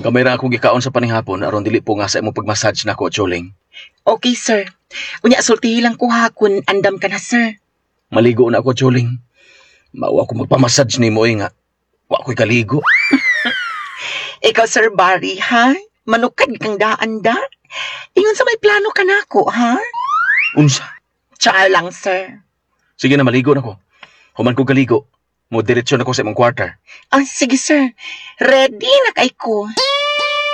Gamay ra akong gikaon sa panihapon aron dili po nga sa imong pagmassage nako, Choling. Okay, sir. Unya, sultihi lang ko ha kung andam ka na, sir. Maligo na ako, Choling. Mao ako magpamassage nimo nga. Wa ko'y kaligo. Ikaw, Sir Barry, ha? Manukad kang daanda. Ingon sa may plano ka na ako, ha? Unsa? Tsaka lang, sir. Sige na, maligo na ko. Human ko kaligo. Mo diretsyon ako sa imong quarter. Ah, sige, sir. Ready na kay ko.